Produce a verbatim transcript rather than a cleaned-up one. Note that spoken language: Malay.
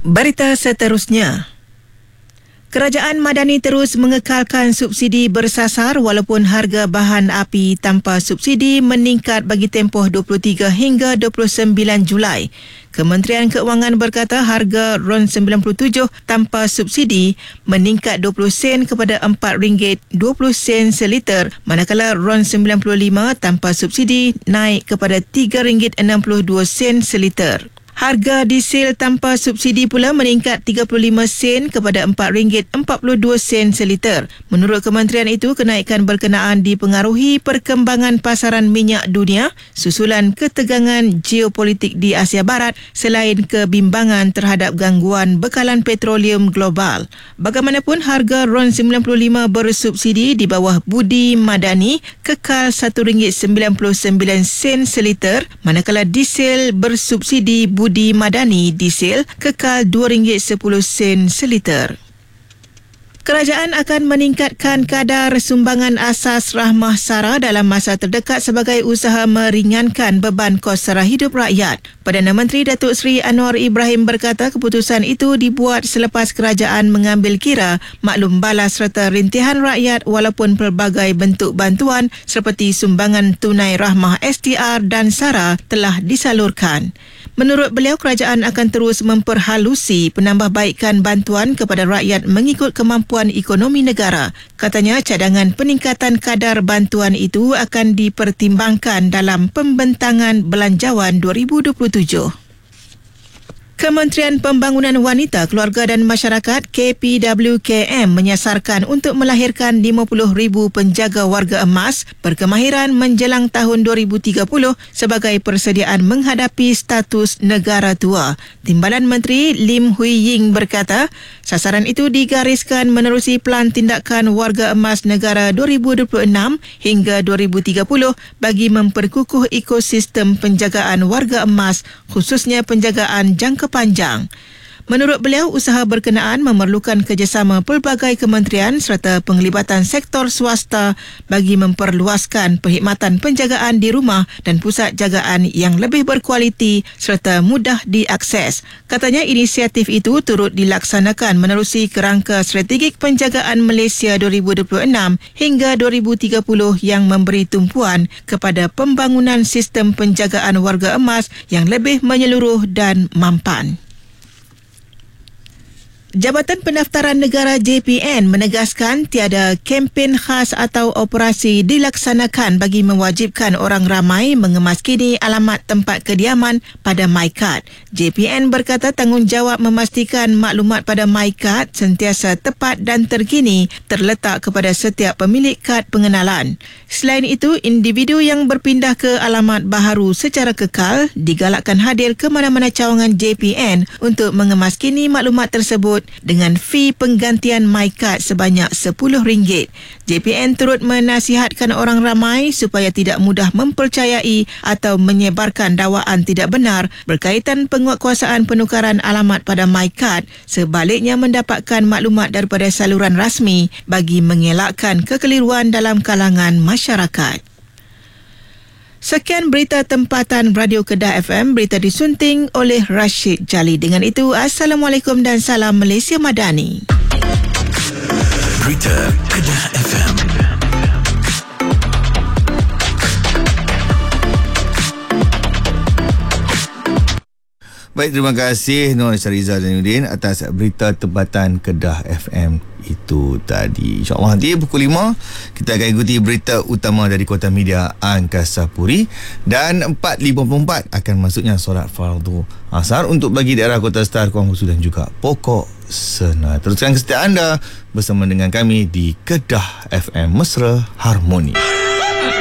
Berita seterusnya. Kerajaan Madani terus mengekalkan subsidi bersasar walaupun harga bahan api tanpa subsidi meningkat bagi tempoh dua puluh tiga hingga dua puluh sembilan Julai. Kementerian Keuangan berkata harga RON sembilan puluh tujuh tanpa subsidi meningkat dua puluh sen kepada empat ringgit dua puluh sen seliter, manakala RON sembilan puluh lima tanpa subsidi naik kepada tiga ringgit enam puluh dua sen seliter. Harga diesel tanpa subsidi pula meningkat tiga puluh lima sen kepada empat ringgit empat puluh dua sen seliter. Menurut kementerian itu, kenaikan berkenaan dipengaruhi perkembangan pasaran minyak dunia susulan ketegangan geopolitik di Asia Barat selain kebimbangan terhadap gangguan bekalan petroleum global. Bagaimanapun, harga RON sembilan puluh lima bersubsidi di bawah Budi Madani kekal satu ringgit sembilan puluh sembilan sen seliter, manakala diesel bersubsidi Budi Madani diesel kekal dua ringgit sepuluh sen seliter. Kerajaan akan meningkatkan kadar sumbangan asas Rahmah Sara dalam masa terdekat sebagai usaha meringankan beban kos sara hidup rakyat. Perdana Menteri Datuk Seri Anwar Ibrahim berkata keputusan itu dibuat selepas kerajaan mengambil kira maklum balas serta rintihan rakyat walaupun pelbagai bentuk bantuan seperti sumbangan tunai Rahmah S T R dan Sara telah disalurkan. Menurut beliau, kerajaan akan terus memperhalusi penambahbaikan bantuan kepada rakyat mengikut kemampuan ekonomi negara. Katanya cadangan peningkatan kadar bantuan itu akan dipertimbangkan dalam pembentangan belanjawan dua ribu dua puluh tujuh. Kementerian Pembangunan Wanita, Keluarga dan Masyarakat K P W K M menyasarkan untuk melahirkan lima puluh ribu penjaga warga emas berkemahiran menjelang tahun dua ribu tiga puluh sebagai persediaan menghadapi status negara tua. Timbalan Menteri Lim Hui Ying berkata, sasaran itu digariskan menerusi Pelan Tindakan Warga Emas Negara dua ribu dua puluh enam hingga dua ribu tiga puluh bagi memperkukuh ekosistem penjagaan warga emas, khususnya penjagaan jangka panjang. Menurut beliau, usaha berkenaan memerlukan kerjasama pelbagai kementerian serta penglibatan sektor swasta bagi memperluaskan perkhidmatan penjagaan di rumah dan pusat jagaan yang lebih berkualiti serta mudah diakses. Katanya inisiatif itu turut dilaksanakan menerusi kerangka strategik penjagaan Malaysia dua ribu dua puluh enam hingga dua ribu tiga puluh yang memberi tumpuan kepada pembangunan sistem penjagaan warga emas yang lebih menyeluruh dan mampan. Jabatan Pendaftaran Negara J P N menegaskan tiada kempen khas atau operasi dilaksanakan bagi mewajibkan orang ramai mengemaskini alamat tempat kediaman pada MyKad. J P N berkata tanggungjawab memastikan maklumat pada MyKad sentiasa tepat dan terkini terletak kepada setiap pemilik kad pengenalan. Selain itu, individu yang berpindah ke alamat baharu secara kekal digalakkan hadir ke mana-mana cawangan J P N untuk mengemaskini maklumat tersebut dengan fee penggantian MyKad sebanyak sepuluh ringgit. J P N turut menasihatkan orang ramai supaya tidak mudah mempercayai atau menyebarkan dakwaan tidak benar berkaitan penguatkuasaan penukaran alamat pada MyKad, sebaliknya mendapatkan maklumat daripada saluran rasmi bagi mengelakkan kekeliruan dalam kalangan masyarakat. Sekian berita tempatan Radio Kedah F M, berita disunting oleh Rashid Jali. Dengan itu, Assalamualaikum dan salam Malaysia Madani. Berita Kedah F M. Baik, terima kasih Nur Syariza Zainuddin atas berita tempatan Kedah F M itu tadi. InsyaAllah nanti pukul lima kita akan ikuti berita utama dari Kota Media Angkasa Puri, dan empat lima puluh empat akan masuknya solat fardu asar untuk bagi daerah Kota Star, Kuala Musu dan juga Pokok Senar. Teruskan kesetiaan anda bersama dengan kami di Kedah F M, Mesra Harmoni.